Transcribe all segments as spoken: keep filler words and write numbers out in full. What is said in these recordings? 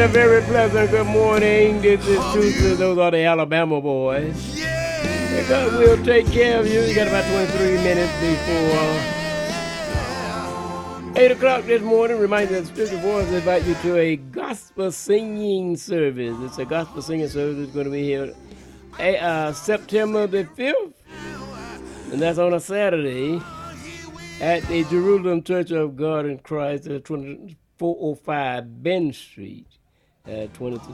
a very pleasant good morning. This is Tuesday. Those are the Alabama boys. And God will take care of you. You got about twenty-three minutes before eight o'clock this morning. Remind you that Scripture Voice invite you to a gospel singing service. It's a gospel singing service. It's going to be here uh, September the fifth. And that's on a Saturday at the Jerusalem Church of God in Christ at twenty-four oh five Ben Street. Uh, twenty-two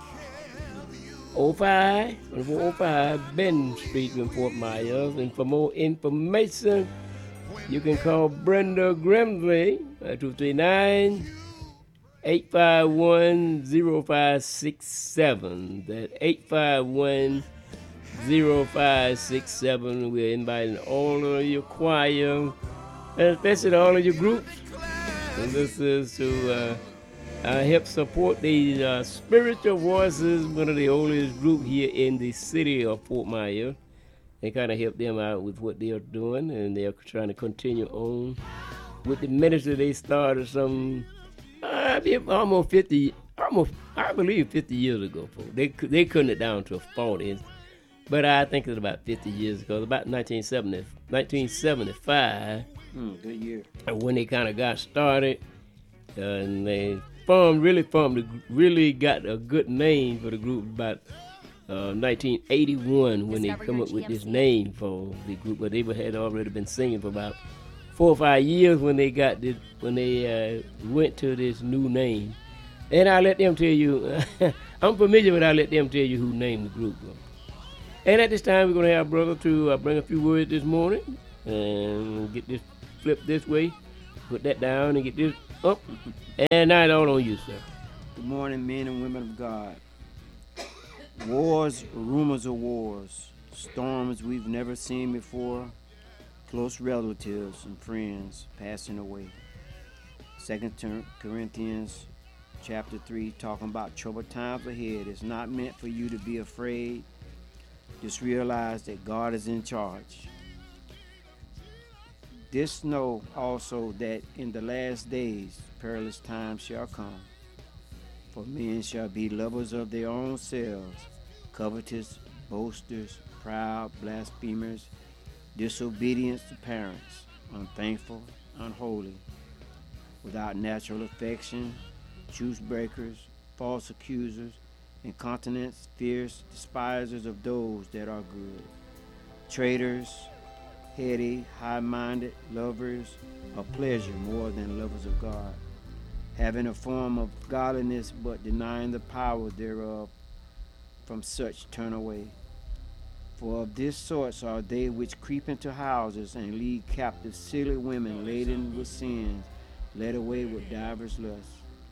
oh five, twenty-four oh five Ben Street in Fort Myers. And for more information, you can call Brenda Grimsley at two three nine, eight five one, zero five six seven. That's eight five one, zero five six seven. We're inviting all of your choir, and especially all of your groups. And this is to uh, uh, help support the uh, Spiritual Voices, one of the oldest groups here in the city of Fort Myers. They kind of help them out with what they're doing, and they're trying to continue on with the ministry they started some uh, almost fifty, almost I believe fifty years ago. They they cut it down to forty, but I think it's about fifty years ago, about nineteen seventy, nineteen seventy-five. Mm, good year. When they kind of got started, uh, and they formed, really formed, really got a good name for the group about uh, nineteen eighty-one when they come up with this name for the group. But they had already been singing for about four or five years when they got this, when they uh, went to this new name. And I'll let them tell you, I'm familiar with. I'll let them tell you who named the group. And at this time, we're going to have brother to uh, bring a few words this morning and get this flip this way, put that down, and get this up. And now it's all on you, sir. Good morning, men and women of God. Wars, rumors of wars, storms we've never seen before, close relatives and friends passing away. Second Corinthians chapter three, talking about troubled times ahead. It's not meant for you to be afraid. Just realize that God is in charge. This know also that in the last days perilous times shall come. For men shall be lovers of their own selves, covetous, boasters, proud, blasphemers, disobedient to parents, unthankful, unholy, without natural affection, truce breakers, false accusers, incontinents, fierce, despisers of those that are good, traitors, heady, high-minded, lovers of pleasure more than lovers of God, having a form of godliness but denying the power thereof. From such turn away. For of this sort are they which creep into houses and lead captive silly women laden with sins, led away with divers lusts,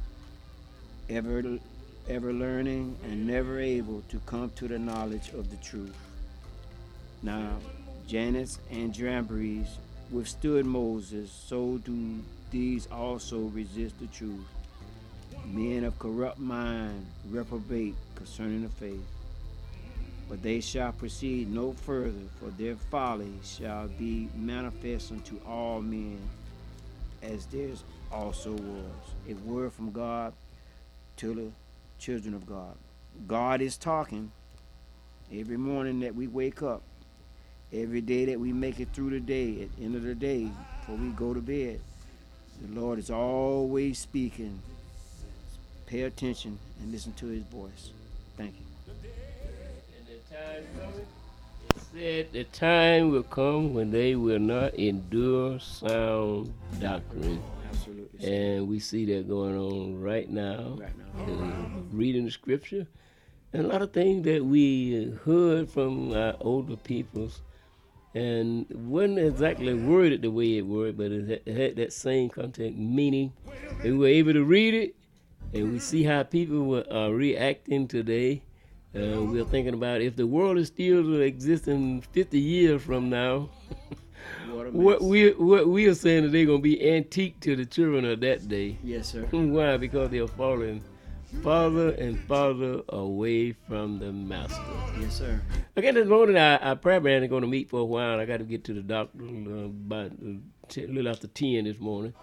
ever, ever learning and never able to come to the knowledge of the truth. Now, Jannes and Jambres withstood Moses, so do these also resist the truth. Men of corrupt mind reprobate concerning the faith. But they shall proceed no further, for their folly shall be manifest unto all men, as theirs also was. A word from God to the children of God. God is talking every morning that we wake up. Every day that we make it through the day, at the end of the day, before we go to bed, the Lord is always speaking. Pay attention and listen to his voice. Thank you. And the time coming, it said the time will come when they will not endure sound doctrine. Absolutely. And we see that going on right now. Right now. Uh, reading the scripture. And a lot of things that we heard from our older peoples and wasn't exactly worded the way it worded, but it had that same content meaning. And we were able to read it, and we see how people were, are reacting today. Uh, we're thinking about if the world is still existing fifty years from now, what, what we what we are saying is they're going to be antique to the children of that day. Yes, sir. Why? Because they're falling farther and farther away from the master. Yes, sir. Okay, this morning our, our prayer band is going to meet for a while. I got to get to the doctor uh, about uh, t- a little after ten this morning.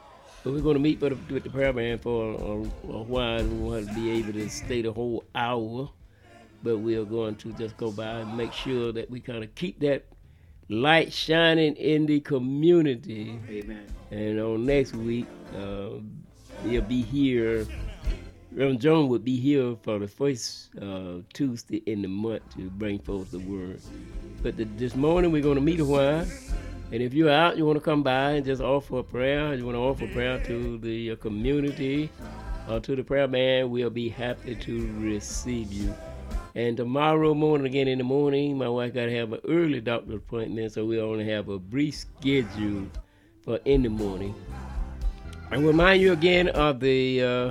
But we're going to meet with the, with the prayer band for a, a, a while. We want to be able to stay the whole hour. But we are going to just go by and make sure that we kind of keep that light shining in the community. Amen. And on next week, uh, he'll be here. Reverend Jones would be here for the first uh, Tuesday in the month to bring forth the word. But the, this morning we're going to meet a while. And if you're out, you want to come by and just offer a prayer, you want to offer prayer to the uh, community or to the prayer band, we'll be happy to receive you. And tomorrow morning, again in the morning, my wife got to have an early doctor appointment, so we only have a brief schedule for in the morning. I remind you again of the uh,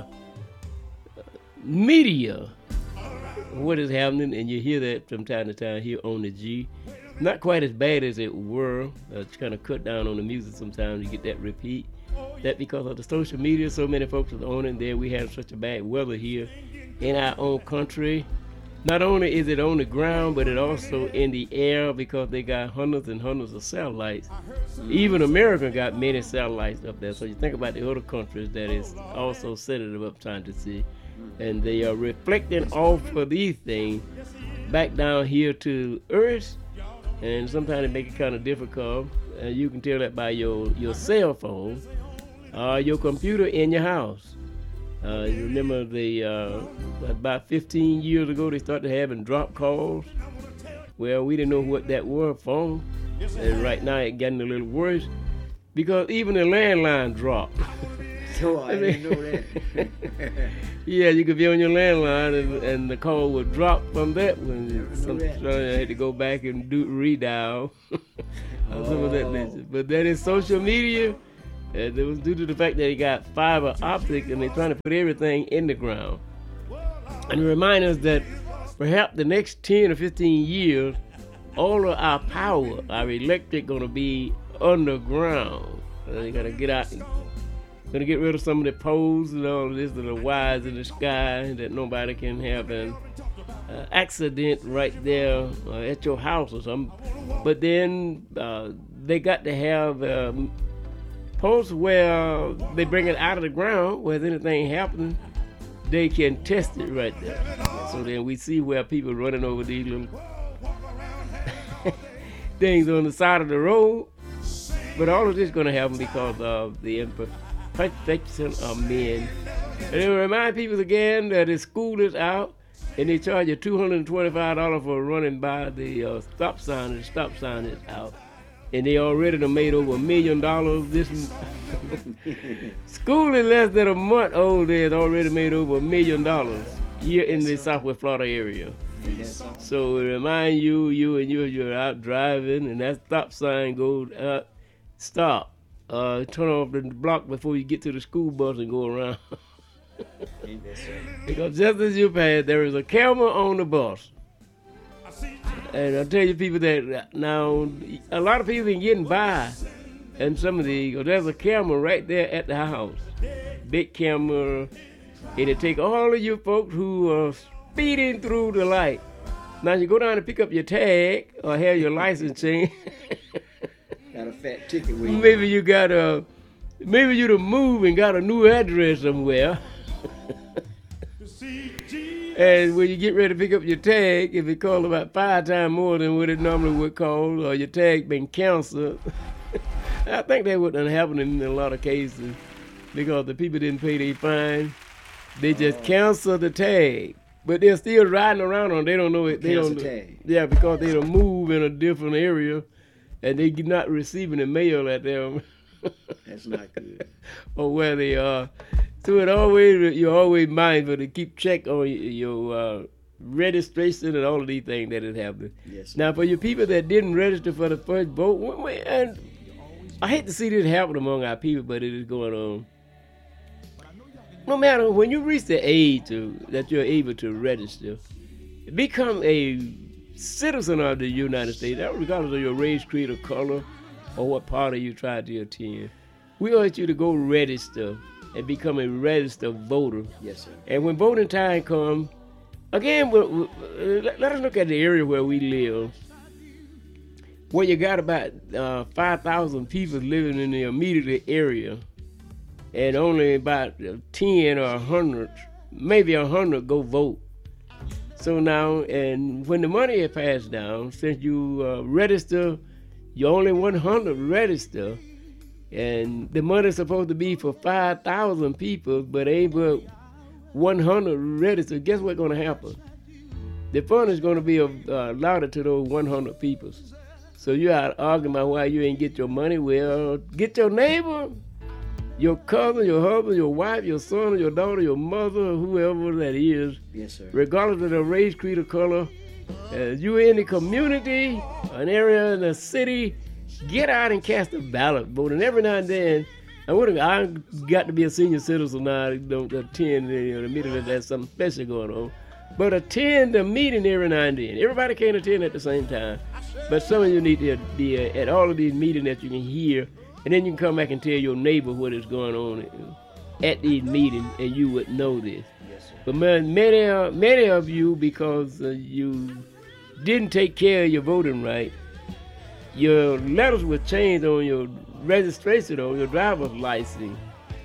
media, what is happening, and you hear that from time to time here on the G. Not quite as bad as it were. Uh, it's kind of cut down on the music sometimes. You get that repeat. That because of the social media, so many folks are on it. There we have such a bad weather here in our own country. Not only is it on the ground, but it also in the air because they got hundreds and hundreds of satellites. Even America got many satellites up there. So you think about the other countries that is also sensitive up trying to see. And they are reflecting off of these things back down here to Earth. And sometimes it make it kind of difficult. And you can tell that by your, your cell phone or your computer in your house. Uh, you remember the uh, about fifteen years ago they started having drop calls. Well, we didn't know what that was phone. And right now it's getting a little worse because even the landline dropped. So I didn't know that. Yeah, you could be on your landline and, and the call would drop from that one. Sometimes I had to go back and do redial. oh. Some of that nature. But that is social media. And it was due to the fact that he got fiber optic and they're trying to put everything in the ground. And remind us that perhaps the next ten or fifteen years, all of our power, our electric, going to be underground. Uh, you got to get out. Going to get rid of some of the poles and all of this, the wires in the sky that nobody can have an uh, accident right there uh, at your house or something. But then uh, they got to have um, posts where they bring it out of the ground, where if anything happens, they can test it right there. So then we see where people running over these little things on the side of the road. But all of this is going to happen because of the imperfection of men. And it will remind people again that the school is out and they charge you two hundred twenty-five dollars for running by the uh, stop sign, and the stop sign is out. And they already done made over a million dollars. This school is less than a month old. They has already made over a million dollars here in the Southwest Florida area. So it remind you, you and you, you're out driving and that stop sign goes out, stop. Uh, turn off the block before you get to the school bus and go around. Because just as you pass, there is a camera on the bus. And I tell you people that now, a lot of people been getting by. And some of the, there's a camera right there at the house. Big camera. And it take all of you folks who are speeding through the light. Now you go down to pick up your tag or have your license changed. Got a fat ticket with you. Maybe you got a, maybe you to move and got a new address somewhere. And when you get ready to pick up your tag, if it calls about five times more than what it normally would call, or your tag been canceled, I think that wouldn't happen in a lot of cases because the people didn't pay their fine. They just oh. cancel the tag, but they're still riding around on. They don't know it. They cancel don't. Tag. Yeah, because they don't move in a different area. And they not receiving the mail at them. That's not good. Or where they are. So it always you're always mindful to keep check on your uh, registration and all of these things that is happening. Yes. Now for your people that didn't register for the first vote, and I hate to see this happen among our people, but it is going on. No matter when you reach the age to, that you're able to register, become a citizen of the United States, regardless of your race, creed, or color, or what party you try to attend. We urge you to go register and become a registered voter. Yes, sir. And when voting time comes, again, we, we, let, let us look at the area where we live, where you got about uh, five thousand people living in the immediate area. and only about ten or a hundred, maybe a hundred go vote. So now, and when the money is passed down, since you uh, register, you only one hundred register, and the money's supposed to be for five thousand people, but ain't but one hundred register. Guess what's going to happen? The fund is going to be uh, allotted to those one hundred people. So you out arguing about why you ain't get your money. Well, get your neighbor, your cousin, your husband, your wife, your son, your daughter, your mother, whoever that is. Yes, sir. Regardless of their race, creed, or color. Uh, you in the community, an area in the city, get out and cast a ballot vote. And every now and then, I would I got to be a senior citizen now. I don't attend you know, the meeting that there's something special going on. But attend the meeting every now and then. Everybody can't attend at the same time. But some of you need to be at all of these meetings that you can hear, and then you can come back and tell your neighbor what is going on at these meetings, and you would know this. Yes, sir. But man, many, uh, many of you, because uh, you didn't take care of your voting right, your letters were changed on your registration, on your driver's license.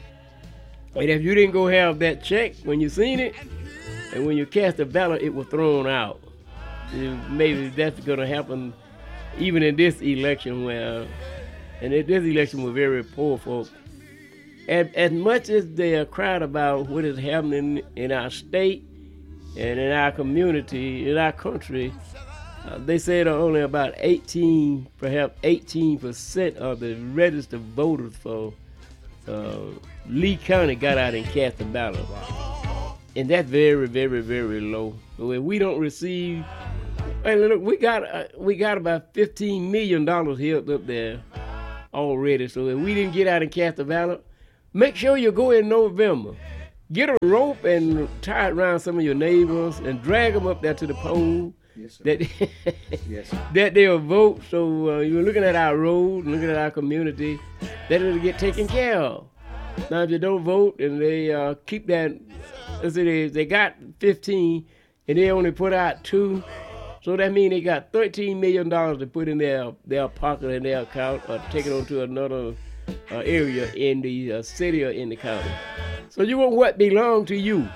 And if you didn't go have that check when you seen it, and when you cast a ballot, it was thrown out. Maybe that's going to happen even in this election where, and this election was very poor folk. As, as much as they are cried about what is happening in our state and in our community, in our country, uh, they said only about eighteen, perhaps eighteen percent of the registered voters for uh, Lee County got out and cast a ballot. And that's very, very, very low. So if we don't receive, hey, look, we got uh, we got about fifteen million dollars held up there already. So if we didn't get out and cast a ballot, make sure you go in November. Get a rope and tie it around some of your neighbors and drag them up there to the poll. Yes, sir. That, Yes, sir. that they'll vote. So uh, you're looking at our road, looking at our community, that it'll get taken care of. Now, if you don't vote and they uh, keep that, let's say they, they got fifteen and they only put out two, so that means they got thirteen million dollars to put in their, their pocket and their account or take it on to another uh, area in the uh, city or in the county. So you want what belong to you.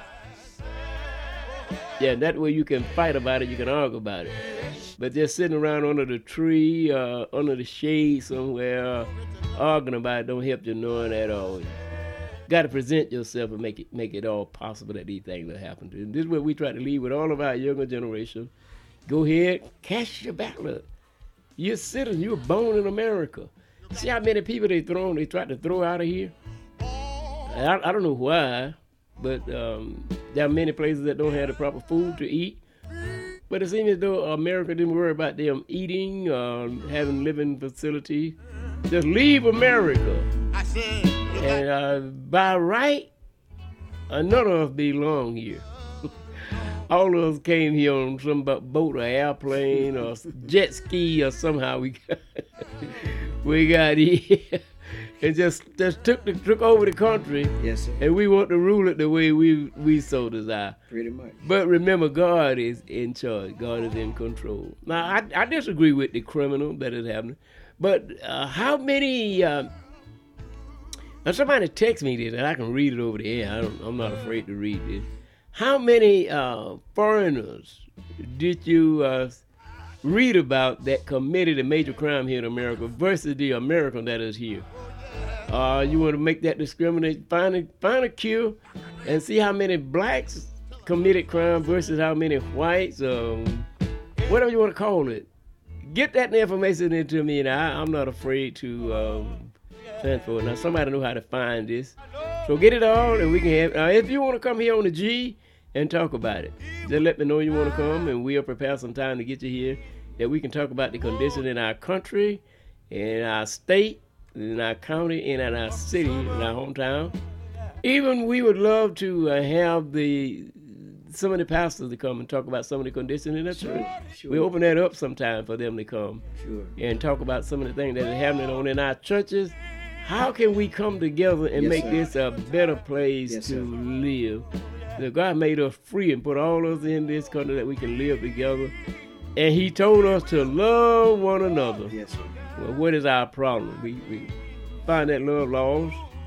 Yeah, that way you can fight about it, you can argue about it. But just sitting around under the tree, uh, under the shade somewhere, uh, arguing about it don't help you none at all. Got to present yourself and make it make it all possible that these things will happen to you. And this is what we try to leave with all of our younger generation. Go ahead, cast your ballot. You're a citizen, you were born in America. See how many people they thrown, they tried to throw out of here? I, I don't know why, but um, there are many places that don't have the proper food to eat. But it seems as though America didn't worry about them eating, uh, having living facilities. Just leave America. And uh, by right, none of us belong here. All of us came here on some boat or airplane or jet ski or somehow we got, we got here and just just took the, took over the country. Yes, sir. And we want to rule it the way we we so desire. Pretty much. But remember, God is in charge. God is in control. Now, I, I disagree with the criminal that is happening. But uh, how many... Uh, now, somebody text me this, and I can read it over the air. I don't, I'm not afraid to read this. How many uh, foreigners did you uh, read about that committed a major crime here in America versus the American that is here? Uh, you want to make that discrimination? Find a, find a cure and see how many blacks committed crime versus how many whites, um, whatever you want to call it. Get that information into me, and I, I'm not afraid to um, transfer it. Now, somebody know how to find this. So get it all, and we can have. Uh, if you want to come here on the G and talk about it, just let me know you want to come, and we'll prepare some time to get you here, that we can talk about the condition in our country, in our state, in our county, and in our city, in our hometown. Even we would love to uh, have the some of the pastors to come and talk about some of the conditions in the church. Sure. We open that up sometime for them to come Sure. and talk about some of the things that are happening on in our churches. How can we come together and Yes, make sir. this a better place Yes, to sir. live? So God made us free and put all of us in this country that we can live together. And he told us to love one another. Yes, sir. Well, what is our problem? We, we find that love lost.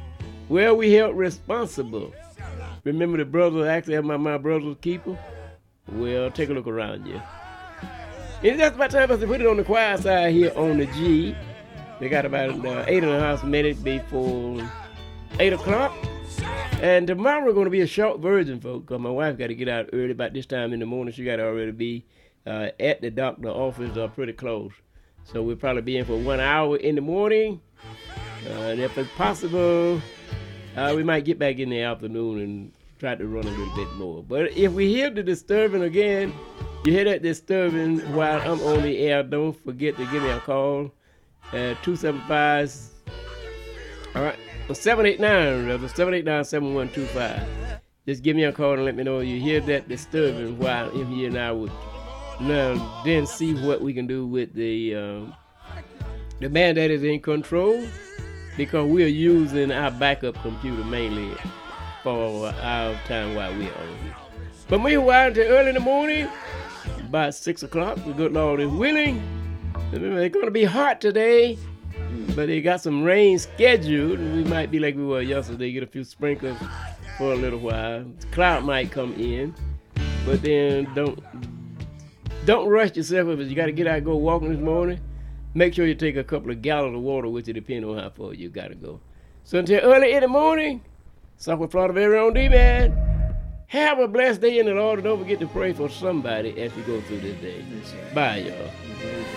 Well, we held responsible. Remember the brother actually have my, my brother's keeper? Well, take a look around you. It's just about time for us to put it on the quiet side here on the G. We got about uh, eight and a half minutes before eight o'clock. And tomorrow we're going to be a short version, folks, because my wife got to get out early. About this time in the morning, she got to already be uh, at the doctor's office or pretty close. So we'll probably be in for one hour in the morning. Uh, and if it's possible, uh, we might get back in the afternoon and try to run a little bit more. But if we hear the disturbing again, you hear that disturbing while I'm on the air, don't forget to give me a call at two seven five, all right, seven eight nine, rather, seven eight nine, seven one two five. Just give me a call and let me know you hear that disturbing while I'm here and I would now then see what we can do with the um, the man that is in control, because we're using our backup computer mainly for our time while we're on here. But meanwhile, until early in the morning, about six o'clock, the good Lord is willing. Remember, it's going to be hot today, but they got some rain scheduled. We might be like we were yesterday, get a few sprinkles for a little while. The cloud might come in, but then don't don't rush yourself. If you got to get out and go walking this morning, make sure you take a couple of gallons of water with you, depending on how far you got to go. So until early in the morning, Southwest Florida very own D-Man. Have a blessed day in the Lord, and don't forget to pray for somebody as you go through this day. Bye, y'all.